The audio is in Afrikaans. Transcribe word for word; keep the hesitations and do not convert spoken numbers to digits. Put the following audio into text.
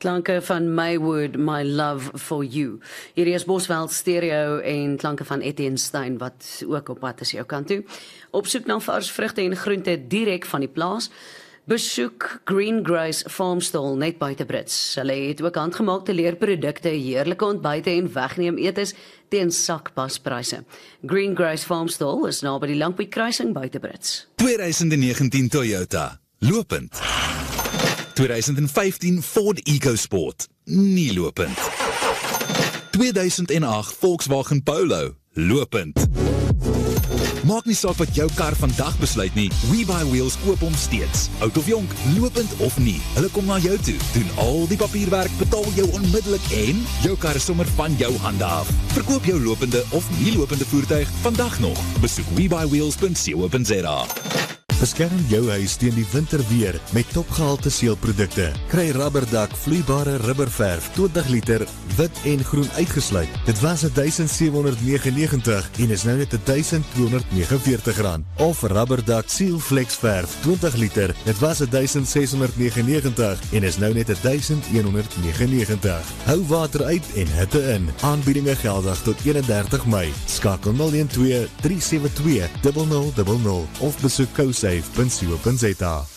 Klanke van Maywood, My Love for You. Hierdie is Bosveld Stereo en klanke van Etienne Stein wat ook op pad is jou kant toe. Op soek na vars vrugte en groente direk van die plaas. Besoek Green Grace Farmstall net buite Brits. Hulle het ook handgemaakte leerprodukte, heerlike ontbyte en wegneem etes teen sakpaspryse. Green Grace Farmstall is naby die Langpiet kruising buite Brits. twintig negentien Toyota, lopend. twintig vyftien Ford EcoSport, nie lopend. tweeduisend agt Volkswagen Polo, lopend. Maak nie saak wat jou kar vandag besluit nie, WeBuyWheels koop hom steeds. Oud of jonk, lopend of nie, hulle kom na jou toe, doen al die papierwerk, betaal jou onmiddellik en jou kar is sommer van jou hande af. Verkoop jou lopende of nie lopende voertuig vandag nog. Besoek we buy wheels dot co dot za. Beskerm jou huis teen die winterweer met topgehalte seelprodukte. Kry rubberdak vloeibare rubberverf twintig liter wit en groen uitgesluit. Dit was duisend sewe honderd negenennegentig en is nou net duisend tweehonderd negenenveertig rand. Of rubberdak Seal Flex verf twintig liter. Dit was duisend ses honderd negenennegentig en is nou net duisend een honderd negenennegentig. Hou water uit en hitte in. Aanbiedinge geldig tot eenendertig Mei. Skakel nul een twee drie sewe twee nul nul nul nul of besoek Kous punt co punt za.